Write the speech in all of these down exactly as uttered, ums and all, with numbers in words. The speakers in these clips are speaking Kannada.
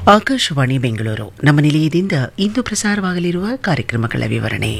ಆಕಾಶವಾಣಿ ಬೆಂಗಳೂರು ನಮ್ಮ ನಿಲಯದಿಂದ ಇಂದು ಪ್ರಸಾರವಾಗಲಿರುವ ಕಾರ್ಯಕ್ರಮಗಳ ವಿವರಣೆ.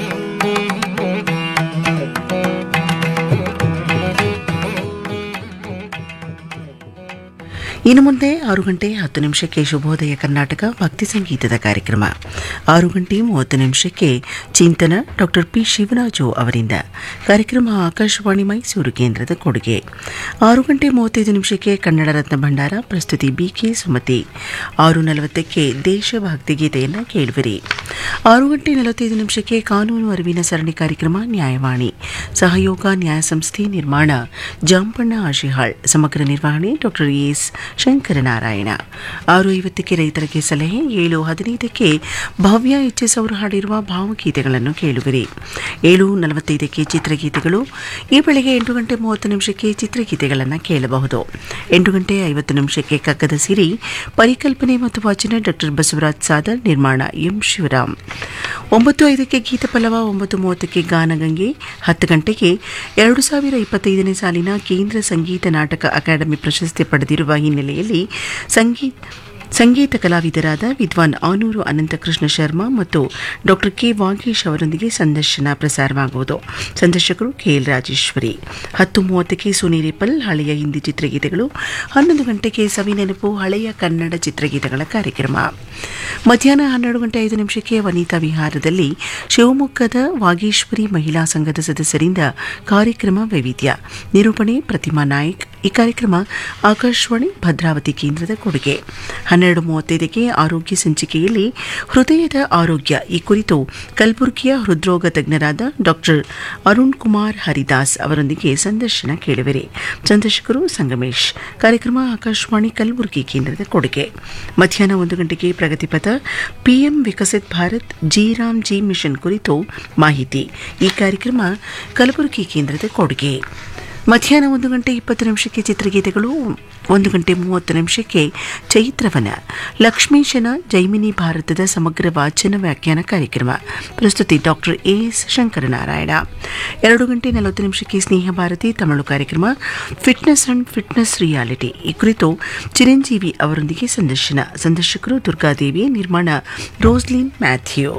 ಇನ್ನು ಮುಂದೆ ಆರು ಗಂಟೆ ಹತ್ತು ನಿಮಿಷಕ್ಕೆ ಶುಭೋದಯ ಕರ್ನಾಟಕ ಭಕ್ತಿ ಸಂಗೀತದ ಕಾರ್ಯಕ್ರಮ. ಆರು ಗಂಟೆ ಮೂವತ್ತು ನಿಮಿಷಕ್ಕೆ ಚಿಂತನ ಡಾಕ್ಟರ್ ಪಿ ಶಿವರಾಜು ಅವರಿಂದ. ಕಾರ್ಯಕ್ರಮ ಆಕಾಶವಾಣಿ ಮೈಸೂರು ಕೇಂದ್ರದ ಕೊಡುಗೆ. ಆರು ಗಂಟೆ ಮೂವತ್ತೈದು ನಿಮಿಷಕ್ಕೆ ಕನ್ನಡ ರತ್ನ ಭಂಡಾರ, ಪ್ರಸ್ತುತಿ ಬಿಕೆ ಸುಮತಿ. ಆರು ನಲವತ್ತಕ್ಕೆ ದೇಶಭಕ್ತಿ ಗೀತೆಯನ್ನು ಕೇಳುವಿರಿ. ಆರು ಗಂಟೆ ನಲವತ್ತೈದು ನಿಮಿಷಕ್ಕೆ ಕಾನೂನು ಅರಿವಿನ ಸರಣಿ ಕಾರ್ಯಕ್ರಮ ನ್ಯಾಯವಾಣಿ. ಸಹಯೋಗ ನ್ಯಾಯ ಸಂಸ್ಥೆ, ನಿರ್ಮಾಣ ಜಾಂಪಣ್ಣ ಆಶಿಹಾಳ್. ಸಮಗ್ರ ನಿರ್ವಹಣೆ ಡಾಕ್ಟರ್ ಎಸ್ ಶಂಕರನಾರಾಯಣ. ಆರು ಐವತ್ತಕ್ಕೆ ರೈತರಿಗೆ ಸಲಹೆ. ಏಳು ಹದಿನೈದಕ್ಕೆ ಭವ್ಯ ಎಚ್ ಎಸ್ ಅವರು ಹಾಡಿರುವ ಭಾವಗೀತೆಗಳನ್ನು ಕೇಳುವಿರಿ. ಏಳು ನಲವತ್ತೈದಕ್ಕೆ ಚಿತ್ರಗೀತೆಗಳು. ಈ ಬೆಳಗ್ಗೆ ಎಂಟು ಗಂಟೆ ಮೂವತ್ತು ನಿಮಿಷಕ್ಕೆ ಚಿತ್ರಗೀತೆಗಳನ್ನು ಕೇಳಬಹುದು. ಎಂಟು ಗಂಟೆ ಐವತ್ತು ನಿಮಿಷಕ್ಕೆ ಕಗ್ಗದ ಸಿರಿ. ಪರಿಕಲ್ಪನೆ ಮತ್ತು ವಾಚನ ಡಾಕ್ಟರ್ ಬಸವರಾಜ್ ಸಾದರ್, ನಿರ್ಮಾಣ ಎಂ ಶಿವರಾಮ್. ಒಂಬತ್ತು ಐದಕ್ಕೆ ಗೀತಪಲ್ಲವ. ಒಂಬತ್ತು ಮೂವತ್ತಕ್ಕೆ ಗಾನಗಂಗೆ. ಹತ್ತು ಗಂಟೆಗೆ ಎರಡು ಸಾವಿರ ಇಪ್ಪತ್ತೈದನೇ ಸಾಲಿನ ಕೇಂದ್ರ ಸಂಗೀತ ನಾಟಕ ಅಕಾಡೆಮಿ ಪ್ರಶಸ್ತಿ ಪಡೆದಿರುವ ಹಿನ್ನೆಲೆಯಲ್ಲಿ ಸಂಗೀತ ಸಂಗೀತ ಕಲಾವಿದರಾದ ವಿದ್ವಾನ್ ಆನೂರು ಅನಂತಕೃಷ್ಣ ಶರ್ಮಾ ಮತ್ತು ಡಾಕ್ಟರ್ ಕೆ ವಾಗೇಶ್ ಅವರೊಂದಿಗೆ ಸಂದರ್ಶನ ಪ್ರಸಾರವಾಗುವುದು. ಸಂದರ್ಶಕರು ಕೆಎಲ್ ರಾಜೇಶ್ವರಿ. ಹತ್ತು ಮೂವತ್ತಕ್ಕೆ ಸುನೀರೇಪಲ್, ಹಳೆಯ ಹಿಂದಿ ಚಿತ್ರಗೀತೆಗಳು. ಹನ್ನೊಂದು ಗಂಟೆಗೆ ಸವಿನೆನಪು, ಹಳೆಯ ಕನ್ನಡ ಚಿತ್ರಗೀತೆಗಳ ಕಾರ್ಯಕ್ರಮ. ಮಧ್ಯಾಹ್ನ ಹನ್ನೆರಡು ಗಂಟೆ ಐದು ನಿಮಿಷಕ್ಕೆ ವನಿತಾ ವಿಹಾರದಲ್ಲಿ ಶಿವಮೊಗ್ಗದ ವಾಗೇಶ್ವರಿ ಮಹಿಳಾ ಸಂಘದ ಸದಸ್ಯರಿಂದ ಕಾರ್ಯಕ್ರಮ ವೈವಿಧ್ಯ. ನಿರೂಪಣೆ ಪ್ರತಿಮಾ ನಾಯ್ಕ್. ಈ ಕಾರ್ಯಕ್ರಮ ಆಕಾಶವಾಣಿ ಭದ್ರಾವತಿ ಕೇಂದ್ರದ ಕೊಡುಗೆ. ಹನ್ನೆರಡು ಮೂವತ್ತೈದಕ್ಕೆ ಆರೋಗ್ಯ ಸಂಚಿಕೆಯಲ್ಲಿ ಹೃದಯದ ಆರೋಗ್ಯ ಈ ಕುರಿತು ಕಲಬುರಗಿಯ ಹೃದ್ರೋಗ ತಜ್ಞರಾದ ಡಾಕ್ಟರ್ ಅರುಣ್ ಕುಮಾರ್ ಹರಿದಾಸ್ ಅವರೊಂದಿಗೆ ಸಂದರ್ಶನ ಕೇಳುವಿರಿ. ಸಂದರ್ಶಕರು ಸಂಗಮೇಶ್. ಕಾರ್ಯಕ್ರಮ ಆಕಾಶವಾಣಿ ಕಲಬುರಗಿ ಕೇಂದ್ರದ ಕೊಡುಗೆ. ಮಧ್ಯಾಹ್ನ ಒಂದು ಗಂಟೆಗೆ ಪ್ರಗತಿಪಥ. PM Viksit Bharat G Ram G mission ಕುರಿತು ಮಾಹಿತಿ. ಈ ಕಾರ್ಯಕ್ರಮ ಕಲಬುರಗಿ ಕೇಂದ್ರದ ಕೊಡುಗೆ. ಮಧ್ಯಾಹ್ನ ಒಂದು ಗಂಟೆ ಇಪ್ಪತ್ತು ನಿಮಿಷಕ್ಕೆ ಚಿತ್ರಗೀತೆಗಳು. ಒಂದು ಗಂಟೆ ಮೂವತ್ತು ನಿಮಿಷಕ್ಕೆ ಚೈತ್ರವನ, ಲಕ್ಷ್ಮೀಶನ ಜೈಮಿನಿ ಭಾರತದ ಸಮಗ್ರ ವಾಚನ ವ್ಯಾಖ್ಯಾನ ಕಾರ್ಯಕ್ರಮ. ಪ್ರಸ್ತುತಿ ಡಾಕ್ಟರ್ ಎಸ್ ಶಂಕರನಾರಾಯಣ. ಎರಡು ಗಂಟೆ ನಲವತ್ತು ನಿಮಿಷಕ್ಕೆ ಸ್ನೇಹ ಭಾರತಿ ತಮಿಳು ಕಾರ್ಯಕ್ರಮ. ಫಿಟ್ನೆಸ್ ಅಂಡ್ ಫಿಟ್ನೆಸ್ ರಿಯಾಲಿಟಿ ಈ ಕುರಿತು ಚಿರಂಜೀವಿ ಅವರೊಂದಿಗೆ ಸಂದರ್ಶನ. ಸಂದರ್ಶಕರು ದುರ್ಗಾದೇವಿ, ನಿರ್ಮಾಣ ರೋಸ್ಲಿನ್ ಮ್ಯಾಥ್ಯೂ.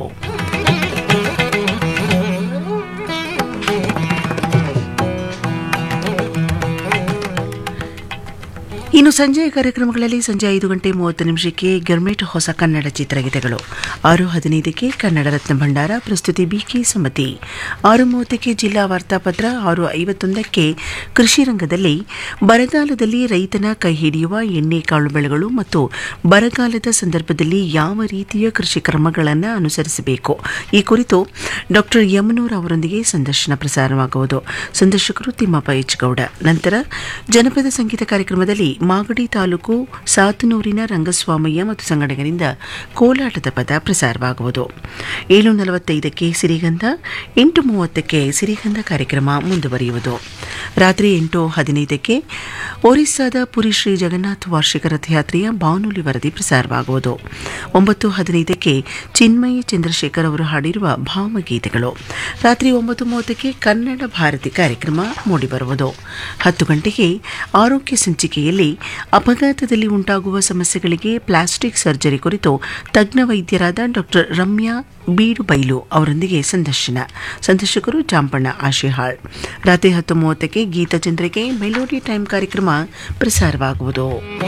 ಇನ್ನು ಸಂಜೆಯ ಕಾರ್ಯಕ್ರಮಗಳಲ್ಲಿ ಸಂಜೆ ಐದು ಗಂಟೆ ಮೂವತ್ತು ನಿಮಿಷಕ್ಕೆ ಗರ್ಮೆಟ್ ಹೊಸ ಕನ್ನಡ ಚಿತ್ರಗೀತೆಗಳು. ಆರು ಹದಿನೈದಕ್ಕೆ ಕನ್ನಡ ರತ್ನ ಭಂಡಾರ, ಪ್ರಸ್ತುತಿ ಬಿಕೆ ಸುಮತಿ. ಆರು ಮೂವತ್ತಕ್ಕೆ ಜಿಲ್ಲಾ ವಾರ್ತಾಪತ್ರ. ಆರು ಐವತ್ತೊಂದಕ್ಕೆ ಕೃಷಿ ರಂಗದಲ್ಲಿ ಬರಗಾಲದಲ್ಲಿ ರೈತನ ಕೈ ಹಿಡಿಯುವ ಎಣ್ಣೆ ಕಾಳು ಬೆಳೆಗಳು ಮತ್ತು ಬರಗಾಲದ ಸಂದರ್ಭದಲ್ಲಿ ಯಾವ ರೀತಿಯ ಕೃಷಿ ಕ್ರಮಗಳನ್ನು ಅನುಸರಿಸಬೇಕು ಈ ಕುರಿತು ಡಾಕ್ಟರ್ ಯಮನೂರ್ ಅವರೊಂದಿಗೆ ಸಂದರ್ಶನ ಪ್ರಸಾರವಾಗುವುದು. ಸಂದರ್ಶಕರು ತಿಮ್ಮಪ್ಪ ಎಚ್ ಗೌಡ. ನಂತರ ಜನಪದ ಸಂಗೀತ ಕಾರ್ಯಕ್ರಮದಲ್ಲಿ ಮಾಗಡಿ ತಾಲೂಕು ಸಾತನೂರಿನ ರಂಗಸ್ವಾಮಯ್ಯ ಮತ್ತು ಸಂಗಡಿಗರಿಂದ ಕೋಲಾಟದ ಪದ ಪ್ರಸಾರವಾಗುವುದು. ಏಳು ನಲವತ್ತೈದಕ್ಕೆ ಸಿರಿಗಂಧ. ಎಂಟು ಮೂವತ್ತಕ್ಕೆ ಸಿರಿಗಂಧ ಕಾರ್ಯಕ್ರಮ ಮುಂದುವರಿಯುವುದು. ರಾತ್ರಿ ಎಂಟು ಹದಿನೈದಕ್ಕೆ ಒರಿಸ್ಸಾದ ಪುರಿ ಶ್ರೀ ಜಗನ್ನಾಥ ವಾರ್ಷಿಕ ರಥಯಾತ್ರೆಯ ಬಾನುಲಿ ವರದಿ ಪ್ರಸಾರವಾಗುವುದು. ಒಂಬತ್ತು ಹದಿನೈದಕ್ಕೆ ಚಿನ್ಮಯಿ ಚಂದ್ರಶೇಖರ್ ಅವರು ಹಾಡಿರುವ ಭಾವಗೀತೆಗಳು. ರಾತ್ರಿ ಒಂಬತ್ತು ಮೂವತ್ತಕ್ಕೆ ಕನ್ನಡ ಭಾರತಿ ಕಾರ್ಯಕ್ರಮ ಮೂಡಿಬರುವುದು. ಹತ್ತು ಗಂಟೆಗೆ ಆರೋಗ್ಯ ಸಂಚಿಕೆಯಲ್ಲಿ ಅಪಘಾತದಲ್ಲಿ ಉಂಟಾಗುವ ಸಮಸ್ಯೆಗಳಿಗೆ ಪ್ಲಾಸ್ಟಿಕ್ ಸರ್ಜರಿ ಕುರಿತು ತಜ್ಞ ವೈದ್ಯರಾದ ಡಾಕ್ಟರ್ ರಮ್ಯಾ ಬೀಡುಬೈಲು ಅವರೊಂದಿಗೆ ಸಂದರ್ಶನ. ಸಂದರ್ಶಕರು ಜಾಂಪಣ್ಣ ಆಶಿಹಾಳ್. ರಾತ್ರಿ ಹತ್ತು ಮೂವತ್ತಕ್ಕೆ ಗೀತಚಂದ್ರಿಕೆ ಮೆಲೋಡಿ ಟೈಮ್ ಕಾರ್ಯಕ್ರಮ ಪ್ರಸಾರವಾಗುವುದು.